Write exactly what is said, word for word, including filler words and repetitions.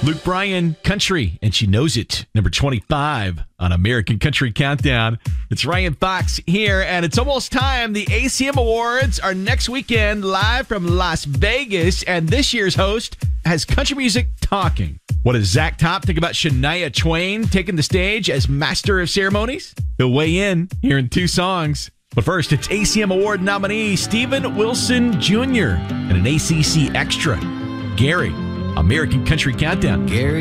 Luke Bryan, Country, and She Knows It, number twenty-five on American Country Countdown. It's Ryan Fox here, and it's almost time. The A C M Awards are next weekend, live from Las Vegas, and this year's host has country music talking. What does Zach Top think about Shania Twain taking the stage as Master of Ceremonies? He'll weigh in here in two songs. But first, it's A C M Award nominee Steven Wilson Junior and an A C C Extra, Gary. American Country Countdown. Gary